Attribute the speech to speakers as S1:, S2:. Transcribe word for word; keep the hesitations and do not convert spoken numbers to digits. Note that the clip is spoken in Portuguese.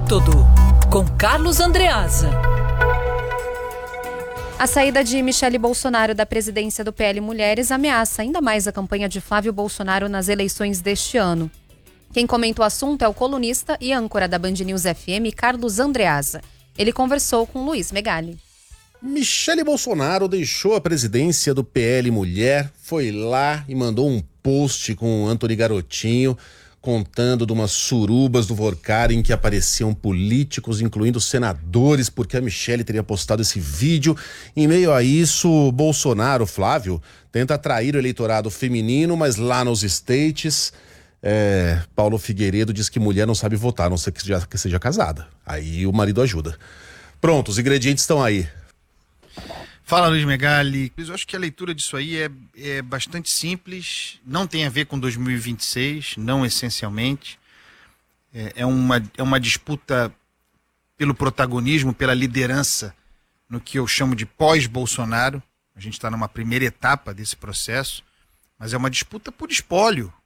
S1: Método, com Carlos Andreasa.
S2: A saída de Michele Bolsonaro da presidência do P L Mulheres ameaça ainda mais a campanha de Flávio Bolsonaro nas eleições deste ano. Quem comenta o assunto é o colunista e âncora da Band News F M, Carlos Andreasa. Ele conversou com Luiz Megali.
S3: Michele Bolsonaro deixou a presidência do P L Mulher, foi lá e mandou um post com o Antony Garotinho, contando de umas surubas do Vorcar em que apareciam políticos, incluindo senadores, porque a Michele teria postado esse vídeo. Em meio a isso, Bolsonaro, Flávio, tenta atrair o eleitorado feminino, mas lá nos States, é, Paulo Figueiredo diz que mulher não sabe votar, a não ser que seja, que seja casada. Aí o marido ajuda. Pronto, os ingredientes estão aí.
S4: Fala, Luiz Megali. Eu acho que a leitura disso aí é, é bastante simples, não tem a ver com dois mil e vinte e seis, não essencialmente. É, é, uma, é uma disputa pelo protagonismo, pela liderança, no que eu chamo de pós-Bolsonaro. A gente está numa primeira etapa desse processo, mas é uma disputa por espólio.